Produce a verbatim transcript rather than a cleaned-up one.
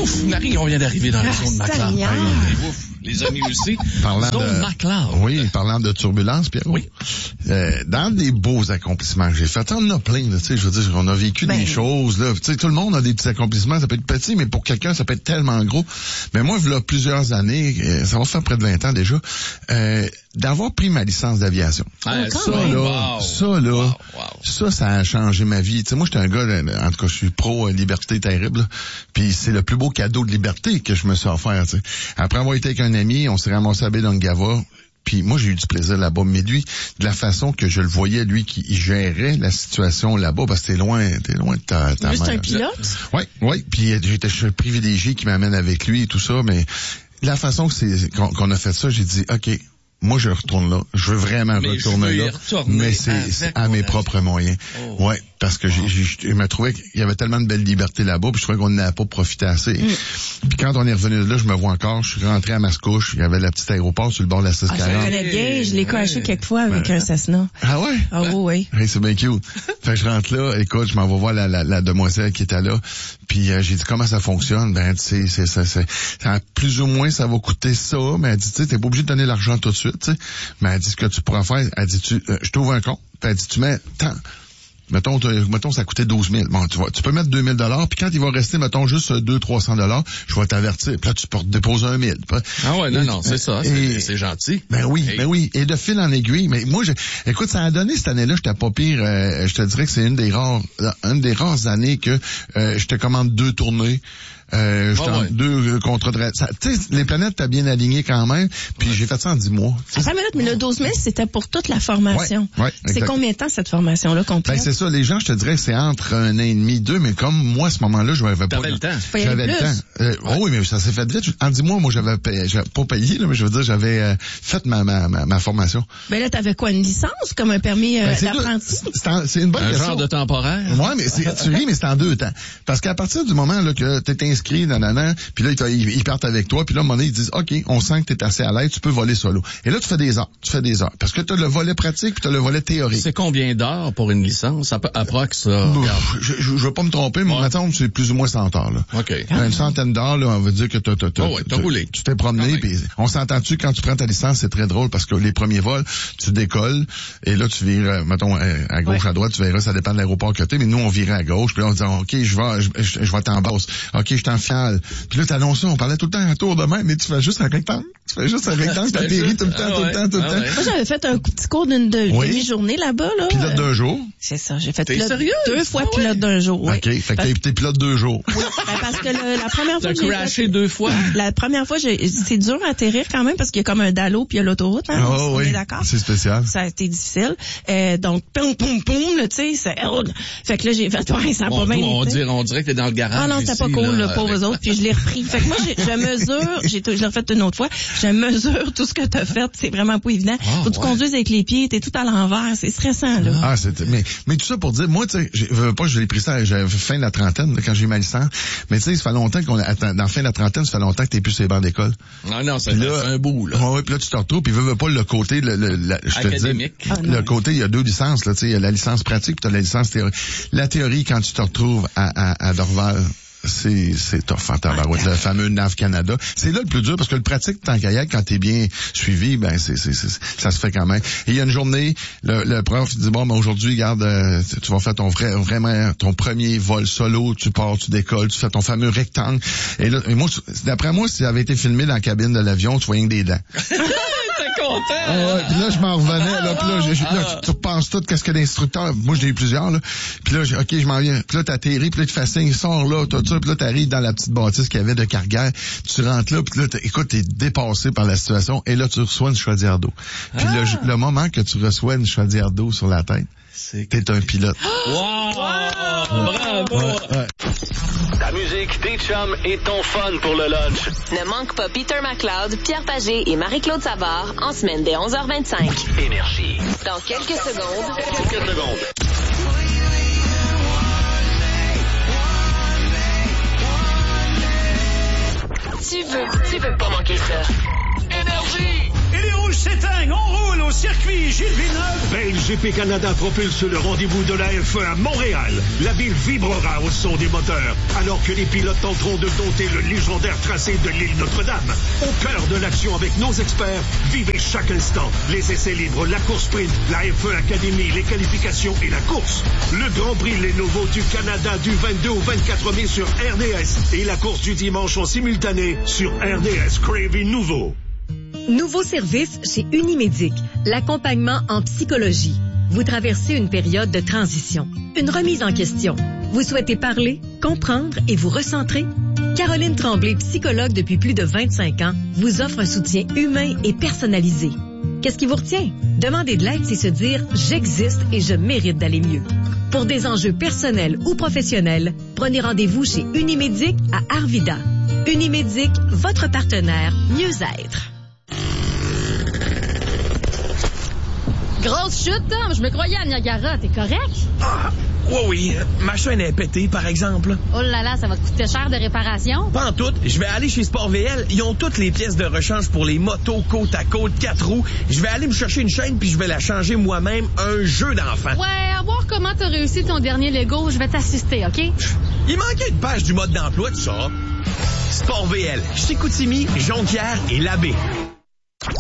Ouf, Marie, on vient d'arriver dans la Ah, zone McLeod. Seigneur. Hey, ouf, les amis aussi. Parlant zone de, McLeod. oui, parlant de turbulence, Pierre. Oui. Euh, dans des beaux accomplissements que j'ai faits, on en a plein, là, tu sais, je veux dire, on a vécu Ben, des choses, là. Tu sais, tout le monde a des petits accomplissements, ça peut être petit, mais pour quelqu'un, ça peut être tellement gros. Mais moi, il y a plusieurs années, euh, ça va faire près de vingt ans déjà, euh, d'avoir pris ma licence d'aviation. Ah, quand Ça, même. là, Wow. ça, là, Wow, wow. ça, ça a changé ma vie. Tu sais, moi, j'étais un gars, là, en tout cas, je suis pro euh, liberté terrible, là. Puis c'est le plus beau cadeau de liberté que je me suis offert, tu sais. Après avoir été avec un ami, on s'est ramassé à Baie-d'Ungava. Puis moi, j'ai eu du plaisir là-bas. Mais lui, de la façon que je le voyais, lui, qui il gérait la situation là-bas, parce que t'es loin, t'es loin de ta, ta Juste mère. un pilote? Oui, oui. Puis euh, j'étais je suis privilégié qui m'amène avec lui et tout ça, mais la façon que c'est qu'on, qu'on a fait ça, j'ai dit, OK, moi je retourne là. Je veux vraiment Mais retourner je veux y là. retourner Mais c'est avec c'est à mon mes ami. propres moyens. Oh. Ouais, parce que j'ai, j'ai, je me trouvais qu'il y avait tellement de belles libertés là-bas, puis je trouvais qu'on n'avait pas profité assez. Mm. Puis quand on est revenu de là, je me vois encore, je suis rentré à Mascouche, il y avait le petit aéroport sur le bord de la six Ah, je le quarante. connais bien. Je l'ai caché quelques fois avec un Cessna. Ah ouais? Ah oui, oui. Hey, c'est bien cute. Fait que je rentre là, écoute, je m'en vais voir la, la, la demoiselle qui était là, puis euh, j'ai dit comment ça fonctionne. Ben, tu sais, c'est ça, c'est, ça, plus ou moins ça va coûter ça, mais elle dit, tu sais, t'es pas obligé de donner l'argent tout de suite, tu sais. Mais elle dit ce que tu pourras faire, elle dit, tu, euh, je t'ouvre un compte, puis elle dit, tu mets tant. Mettons, mettons, ça coûtait douze mille. Bon, tu vois, tu peux mettre deux mille dollars, puis quand il va rester, mettons, juste deux, trois cents dollars, je vais t'avertir. Puis là, tu peux déposer un mille. Ah ouais, non, Et- non, c'est ça. et- C'est, c'est gentil. Ben oui, Hey. ben oui. Et de fil en aiguille. Mais moi, je, écoute, ça a donné cette année-là, j'étais pas pire. Euh, je te dirais que c'est une des rares, une des rares années que euh, je te commande deux tournées. Euh, j'étais Ah en ouais. deux euh, contrats de... ça- Tu sais, les planètes, t'as bien aligné quand même. Puis j'ai fait ça en dix mois. Attends une minute, mais le douze mille, c'était pour toute la formation. Ouais, ouais, c'est exact. combien de temps, cette formation-là, Ben complète? c'est ça, les gens, je te dirais que c'est entre un an et demi, deux, mais comme moi, à ce moment-là, je n'avais pas... T'avais le temps. Faut y aller J'avais le plus. temps. Euh, oh oui, mais ça s'est fait vite. En dix mois, moi, j'avais, payé, j'avais pas payé, là, mais je veux dire, j'avais euh, fait ma, ma, ma, ma formation. Ben là, t'avais quoi, une licence, comme un permis euh, Ben, c'est, d'apprenti? deux- c'est, en- c'est une bonne Un question. genre de temporaire. Ouais, mais c'est, tu ris, mais c'est en deux temps. Parce qu'à partir du moment là que t'es inscrit, nanana, puis là, ils, t'a- ils ils partent avec toi, puis là, à un moment donné, ils disent, OK, on sent que t'es assez à l'aise, tu peux voler solo. Et là, tu fais des heures, tu fais des heures. Parce que t'as le volet pratique, puis t'as le volet théorique. C'est combien d'heures pour une licence? À peu- Approx, ça, regarde. Je, je, je veux pas me tromper, mais Ouais. maintenant, c'est plus ou moins cent heures, là. OK. Une centaine d'heures, là, on veut dire que t'as, t'as, t'as, Oh ouais, t'as t'as- roulé. tu t'es promené, Ah puis on s'entend-tu, quand tu prends ta licence, c'est très drôle, parce que les premiers vols, tu décolles, et là, tu vires, euh, mettons, euh, à gauche, Ouais. à droite, tu verras, ça dépend de l'aéroport que t'es, mais nous, on virait à gauche, puis là, on dit, OK, je vais, je, je, je vais t'en basse. OK, je t'en fiale. Puis là, t'annonces ça, on parlait tout le temps à tour de main, mais tu fais juste un rectangle. Tu fais juste un rectangle, Tu fais t'atterris juste- tout le temps, ah tout le ouais, temps, tout le ah temps. ouais. Moi, j'avais fait un petit cours d'une de- Oui. demi-journée là-bas, là. Pilote Euh, d'un jour. C'est ça, j'ai fait T'es pilote sérieuse? deux fois Ah ouais? pilote d'un jour. Oui. OK, fait que Parce- t'es, t'es pilote deux jours. Ben, parce que le- la première fois T'as que j'ai crashé fait- deux fois. la première fois, j'ai, c'est dur à atterrir quand même parce qu'il y a comme un dallo puis il y a l'autoroute, hein. Oh, on oui, est d'accord? c'est spécial. Ça a été difficile. Euh, donc, poum, poum, poum, là, tu sais, c'est, fait que là, j'ai fait, ouais, ça a Bon, pas nous, bien on été. dirait, on dirait que t'es dans le garage. Ah non, c'était pas ici, cool, là, le pauvre avec- autres, puis je l'ai repris. Fait que moi, j'ai- je mesure, j'ai, je l'ai refait une autre fois, je mesure tout ce que t'as fait, c'est vraiment pas évident. Ah, Faut que tu ouais. conduises avec les pieds, t'es tout à l'envers, c'est stressant, là. Ah, c'était, mais, mais tout ça pour dire, moi, tu sais, je veux pas, je l'ai pris ça, j'avais fin de la trentaine, là, quand j'ai eu ma licence. Mais tu sais, ça fait longtemps qu'on a, attends, dans la fin de la trentaine, ça fait longtemps que t'es plus sur les bancs d'école. Non, non, ça Puis fait là, un bout, là. Ouais, ouais, puis là, tu te retrouves, puis veux, veux pas le côté, le, le, la- je te dis, Académique. Ah, non. le côté, il y a deux licences, là, tu sais, il y a la licence pratique, puis t'as la licence théorique. La théorie, quand tu te retrouves à, à, à Dorval, c'est, c'est tough, en tabarouette, le fameux N A V Canada. C'est là le plus dur, parce que le pratique, tant qu'à y être, quand t'es bien suivi, ben, c'est, c'est, c'est, ça se fait quand même. Et il y a une journée, le, le prof dit, bon, ben, aujourd'hui, regarde, euh, tu vas faire ton vrai, vraiment, ton premier vol solo, tu pars, tu décolles, tu fais ton fameux rectangle. Et là, et moi, d'après moi, si ça avait été filmé dans la cabine de l'avion, tu voyais que des dents. T'es content? Ah ouais, puis là, je m'en revenais, là, puis là, je- je- là, tu, tu repenses tout, qu'est-ce que l'instructeur, moi, j'ai eu plusieurs, là, puis là, j'ai, OK, je m'en viens, puis là, t'atterris, puis là, tu fais signe, sors là, tout ça, puis là, t'arrives dans la petite bâtisse qu'il y avait de Carguère, tu rentres là, puis là, t'es- écoute, t'es dépassé par la situation, et là, tu reçois une chaudière d'eau. Puis le, le moment que tu reçois une chaudière d'eau sur la tête, C'est t'es un pilote. Wow! Bravo! Ouais. Ta musique, tes chums et ton fun pour le lunch. Ne manque pas Peter McLeod, Pierre Pagé et Marie-Claude Savard en semaine dès onze heures vingt-cinq. Énergie. Dans quelques secondes, Quelques secondes. tu veux, tu veux pas manquer ça. Énergie! Il est rouge, s'éteignent, on roule au circuit Gilles Villeneuve. Ben, L G P Canada propulse le rendez-vous de la F un à Montréal. La ville vibrera au son des moteurs, alors que les pilotes tenteront de dompter le légendaire tracé de l'île Notre-Dame. Au cœur de l'action avec nos experts, vivez chaque instant. Les essais libres, la course sprint, la F un Academy, les qualifications et la course. Le Grand Prix Lenovo du Canada du vingt-deux au vingt-quatre mai sur R D S et la course du dimanche en simultané sur R D S Crave Nouveau. Nouveau service chez Unimédic, l'accompagnement en psychologie. Vous traversez une période de transition, une remise en question. Vous souhaitez parler, comprendre et vous recentrer? Caroline Tremblay, psychologue depuis plus de vingt-cinq ans, vous offre un soutien humain et personnalisé. Qu'est-ce qui vous retient? Demander de l'aide, c'est se dire « J'existe et je mérite d'aller mieux ». Pour des enjeux personnels ou professionnels, prenez rendez-vous chez Unimédic à Arvida. Unimédic, votre partenaire mieux-être. Grosse chute, hein? Je me croyais à Niagara. T'es correct? Ah, oui, oui. Ma chaîne est pétée, par exemple. Oh là là, ça va te coûter cher de réparation? Pas en tout. Je vais aller chez Sport V L. Ils ont toutes les pièces de rechange pour les motos côte à côte, quatre roues. Je vais aller me chercher une chaîne puis je vais la changer moi-même. Un jeu d'enfant. Ouais, à voir comment t'as réussi ton dernier Lego, je vais t'assister, OK? Il manquait une page du mode d'emploi de ça. Sport V L, Chicoutimi, Jonquière et Labbé.